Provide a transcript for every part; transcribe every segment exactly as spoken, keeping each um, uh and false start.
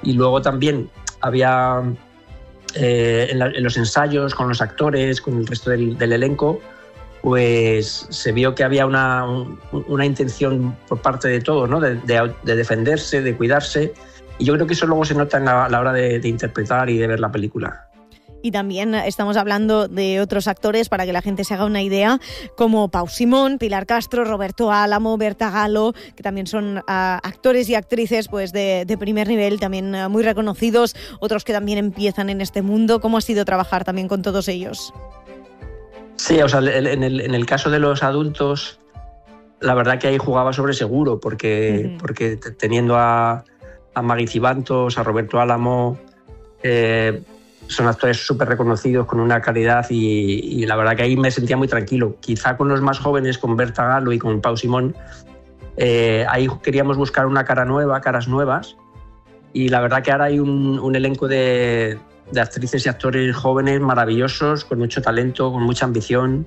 y luego también había eh, en, la, en los ensayos con los actores, con el resto del, del elenco, pues se vio que había una, un, una intención por parte de todos, ¿no? de, de, de defenderse, de cuidarse, y yo creo que eso luego se nota en la, a la hora de, de interpretar y de ver la película. Y también estamos hablando de otros actores para que la gente se haga una idea, como Pau Simón, Pilar Castro, Roberto Álamo, Berta Galo, que también son uh, actores y actrices pues de, de primer nivel, también uh, muy reconocidos, otros que también empiezan en este mundo. ¿Cómo ha sido trabajar también con todos ellos? Sí, o sea, en el, en el caso de los adultos, la verdad que ahí jugaba sobre seguro, porque, uh-huh. porque teniendo a, a Magui Cibantos, a Roberto Álamo, eh, son actores súper reconocidos con una calidad y, y la verdad que ahí me sentía muy tranquilo. Quizá con los más jóvenes, con Berta Galo y con Pau Simón, eh, ahí queríamos buscar una cara nueva, caras nuevas, y la verdad que ahora hay un, un elenco de, de actrices y actores jóvenes maravillosos, con mucho talento, con mucha ambición,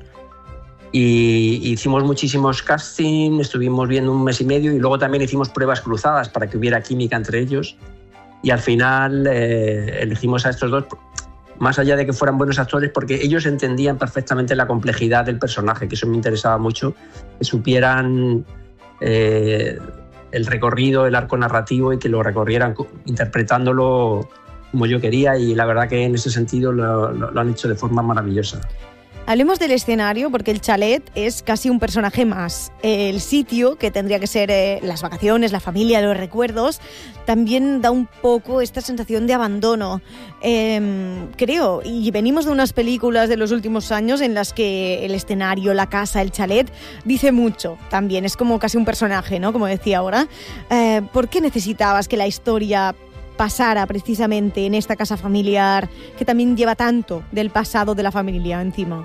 y, y hicimos muchísimos casting, estuvimos viendo un mes y medio y luego también hicimos pruebas cruzadas para que hubiera química entre ellos. Y al final eh, elegimos a estos dos, más allá de que fueran buenos actores, porque ellos entendían perfectamente la complejidad del personaje, que eso me interesaba mucho, que supieran eh, el recorrido, el arco narrativo y que lo recorrieran interpretándolo como yo quería, y la verdad que en ese sentido lo, lo, lo han hecho de forma maravillosa. Hablemos del escenario, porque el chalet es casi un personaje más. El sitio, que tendría que ser eh, las vacaciones, la familia, los recuerdos, también da un poco esta sensación de abandono. Eh, creo, y venimos de unas películas de los últimos años en las que el escenario, la casa, el chalet, dice mucho también. Es como casi un personaje, ¿no? Como decía ahora. Eh, ¿Por qué necesitabas que la historia pasara precisamente en esta casa familiar que también lleva tanto del pasado de la familia encima?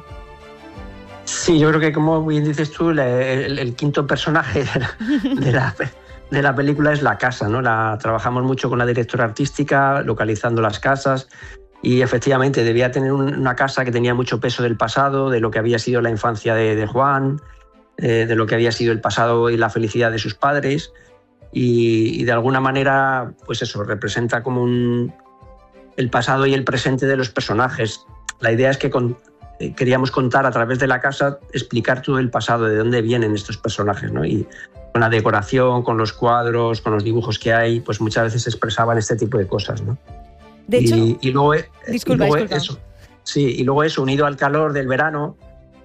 Sí, yo creo que, como bien dices tú, el, el, el quinto personaje de la, de, la, de la película es la casa, ¿no? La, trabajamos mucho con la directora artística, localizando las casas, y efectivamente debía tener un, una casa que tenía mucho peso del pasado, de lo que había sido la infancia de, de Juan, eh, de lo que había sido el pasado y la felicidad de sus padres. Y, y de alguna manera, pues eso, representa como un, el pasado y el presente de los personajes. La idea es que con, eh, queríamos contar a través de la casa, explicar todo el pasado, de dónde vienen estos personajes, ¿no? Y con la decoración, con los cuadros, con los dibujos que hay, pues muchas veces se expresaban este tipo de cosas, ¿no? De hecho, y, y luego, disculpa, y luego disculpa. Eso, sí, y luego eso, unido al calor del verano,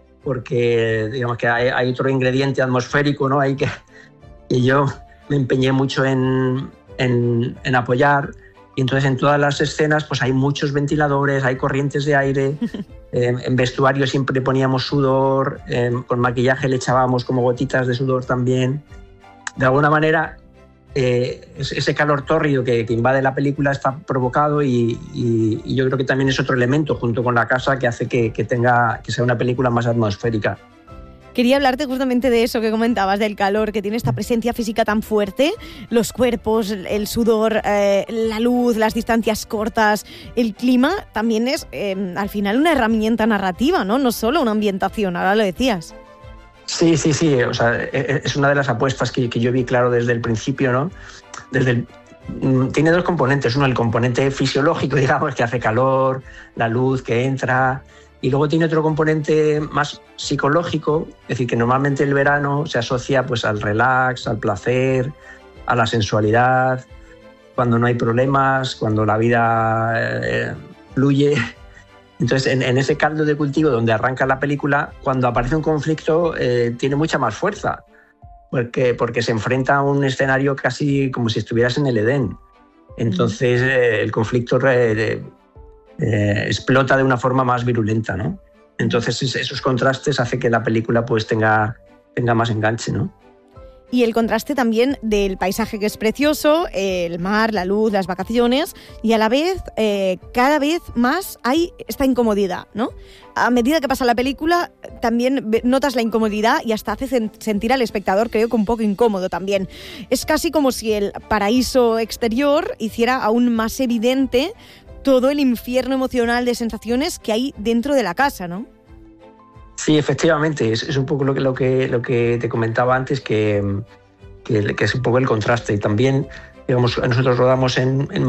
porque digamos que hay, hay otro ingrediente atmosférico, ¿no? Hay que, y yo me empeñé mucho en, en, en apoyar, y entonces en todas las escenas pues hay muchos ventiladores, hay corrientes de aire, eh, en vestuario siempre poníamos sudor, eh, con maquillaje le echábamos como gotitas de sudor también. De alguna manera eh, ese calor tórrido que, que invade la película está provocado, y, y, y yo creo que también es otro elemento junto con la casa que hace que, que, tenga, que sea una película más atmosférica. Quería hablarte justamente de eso que comentabas, del calor, que tiene esta presencia física tan fuerte, los cuerpos, el sudor, eh, la luz, las distancias cortas, el clima también es eh, al final una herramienta narrativa, ¿no? No solo una ambientación, ahora lo decías. Sí, sí, sí, o sea, es una de las apuestas que, que yo vi claro desde el principio, ¿no? Desde el, tiene dos componentes, uno el componente fisiológico, digamos, que hace calor, la luz que entra. Y luego tiene otro componente más psicológico, es decir, que normalmente el verano se asocia pues al relax, al placer, a la sensualidad, cuando no hay problemas, cuando la vida eh, fluye. Entonces, en, en ese caldo de cultivo donde arranca la película, cuando aparece un conflicto, eh, tiene mucha más fuerza, porque, porque se enfrenta a un escenario casi como si estuvieras en el Edén. Entonces, eh, el conflicto re, Eh, explota de una forma más virulenta, ¿no? Entonces esos contrastes hacen que la película pues tenga, tenga más enganche, ¿no? Y el contraste también del paisaje, que es precioso, el mar, la luz, las vacaciones, y a la vez, eh, cada vez más hay esta incomodidad, ¿no? A medida que pasa la película, también notas la incomodidad y hasta hace sentir al espectador, creo que un poco incómodo también. Es casi como si el paraíso exterior hiciera aún más evidente todo el infierno emocional de sensaciones que hay dentro de la casa, ¿no? Sí, efectivamente, es, es un poco lo que, lo, que, lo que te comentaba antes, que, que, que es un poco el contraste. Y también, digamos, nosotros rodamos en, en